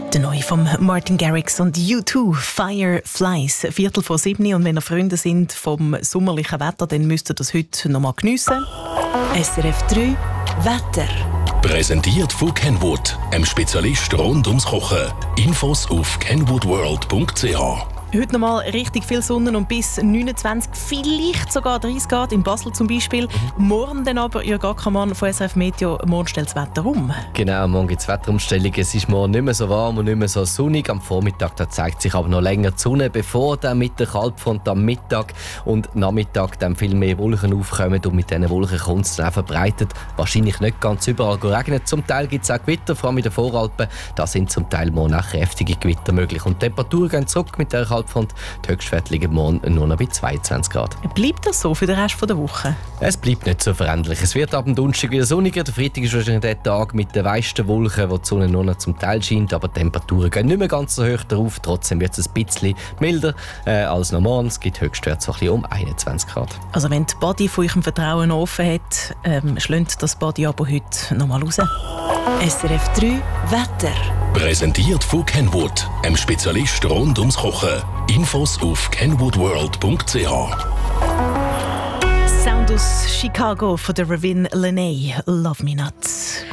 Der neue von Martin Garrix und U2, Fireflies, 6:45. Und wenn ihr Freunde sind vom sommerlichen Wetter, dann müsst ihr das heute noch mal geniessen. SRF 3 Wetter. Präsentiert von Kenwood, einem Spezialist rund ums Kochen. Infos auf kenwoodworld.ch. Heute noch mal richtig viel Sonne und bis 29, vielleicht sogar 30 Grad in Basel zum Beispiel. Morgen dann aber, Jörg Ackermann von SRF Meteo, morgen stellt das Wetter um. Genau, morgen gibt es Wetterumstellungen. Es ist morgen nicht mehr so warm und nicht mehr so sonnig. Am Vormittag da zeigt sich aber noch länger die Sonne, bevor dann mit der Kaltfront am Mittag und Nachmittag dann viel mehr Wolken aufkommen. Und mit diesen Wolken kommt es dann auch verbreitet. Wahrscheinlich nicht ganz überall regnen. Zum Teil gibt es auch Gewitter, vor allem in den Voralpen. Da sind zum Teil morgen auch kräftige Gewitter möglich. Und die Temperaturen gehen zurück mit der Kaltfront. Die Höchstwerte liegen morgen nur noch bei 22 Grad. Bleibt das so für den Rest der Woche? Es bleibt nicht so veränderlich. Es wird ab dem Donnerstag wieder sonniger. Der Freitag ist wahrscheinlich der Tag mit den meisten Wolken, wo die Sonne nur noch zum Teil scheint. Aber die Temperaturen gehen nicht mehr ganz so hoch darauf. Trotzdem wird es ein bisschen milder als normal. Es gibt Höchstwerte so ein bisschen um 21 Grad. Also wenn die Body von eurem Vertrauen offen hat, schlönt das Body aber heute noch mal raus. SRF 3 Wetter. Präsentiert von Kenwood, einem Spezialist rund ums Kochen. Infos auf kenwoodworld.ch. Sound aus Chicago von der Ravin Lenay. Love Me Not.